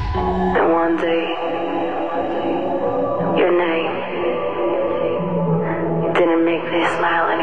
And one day, your name didn't make me smile